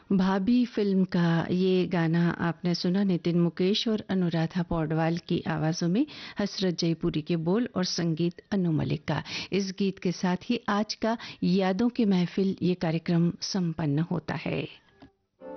भाभी फिल्म का ये गाना आपने सुना, नितिन मुकेश और अनुराधा पौडवाल की आवाजों में, हसरत जयपुरी के बोल और संगीत अनु मलिक का। इस गीत के साथ ही आज का यादों की महफिल ये कार्यक्रम संपन्न होता है।